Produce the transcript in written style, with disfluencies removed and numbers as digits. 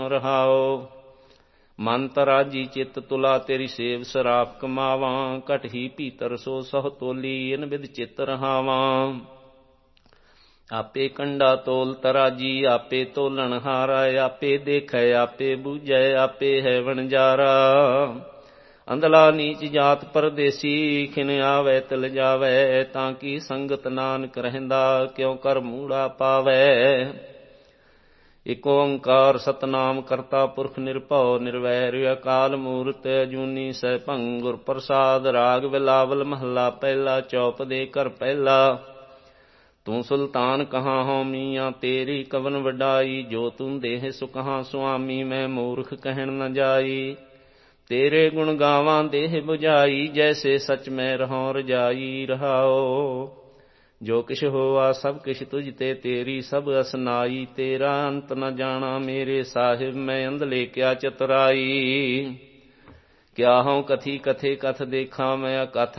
ਰਹਾਓ। ਮਨ ਤਰਾਜੀ ਚਿੱਤ ਤੁਲਾ ਤੇਰੀ ਸੇਵ ਸਰਾਪ ਕਮਾਵਾਂ। ਘਟ ਹੀ ਭੀਤਰ ਸੋ ਸਹੁ ਤੋਲੀ ਇਨ ਬਿਧ ਚਿੱਤ ਰਹਾਵਾਂ। ਆਪੇ ਕੰਡਾ ਤੋਲ ਤਰਾਜੀ ਆਪੇ ਤੋਲਣ ਹਾਰਾ। ਆਪੇ ਦੇਖੈ ਆਪੇ ਬੂਝੈ ਆਪੇ ਹੈ ਵਣਜਾਰਾ। ਅੰਧਲਾ ਨੀਚ ਜਾਤ ਪਰਦੇਸੀ ਖਿਨ ਆਵੈ ਤਿਲ ਜਾਵੈ। ਤਾਂ ਕੀ ਸੰਗਤ ਨਾਨਕ ਰਹਿੰਦਾ ਕਿਉ ਕਰ ਮੂੜਾ ਪਾਵੈ। ਇਕ ਓੰਕਾਰ ਸਤਿਨਾਮ ਕਰਤਾ ਪੁਰਖ ਨਿਰਭਉ ਨਿਰਵੈਰ। ਅਕਾਲ ਮੂਰਤਿ ਅਜੂਨੀ ਸੈਭੰ ਗੁਰ ਪ੍ਰਸਾਦ। ਰਾਗ ਬਿਲਾਵਲ ਮਹੱਲਾ ਪਹਿਲਾ। ਚੌਪ ਦੇ ਘਰ ਪਹਿਲਾ। ਤੂੰ ਸੁਲਤਾਨ ਕਹਾਂ ਹਉ ਮੀਆਂ ਤੇਰੀ ਕਵਨ ਵਡਾਈ। ਜੋ ਤੂੰ ਦੇਹ ਸੋ ਕਹਾਂ ਸੁਆਮੀ ਮੈਂ ਮੂਰਖ ਕਹਿਣ ਨ ਜਾਈ। ਤੇਰੇ ਗੁਣ ਗਾਵਾਂ ਦੇਹ ਬੁਝਾਈ ਜੈਸੇ ਸਚ ਮੈਂ ਰਹਉ ਰਜਾਈ। ਰਹਾਓ ਜੋ ਕਿਛ ਹੋਆ ਸਭ ਕਿਛ ਤੁਝ ਤੇ ਤੇਰੀ ਸਭ ਅਸਨਾਈ। ਤੇਰਾ ਅੰਤ ਨ ਜਾਣਾ ਮੇਰੇ ਸਾਹਿਬ ਮੈਂ ਅੰਧਲੇ ਕਿਆ ਚਤੁਰਾਈ। ਕਿਆ ਹਉ ਕਥੀ ਕਥੇ ਕਥ ਦੇਖਾਂ ਮੈਂ ਅਕਥ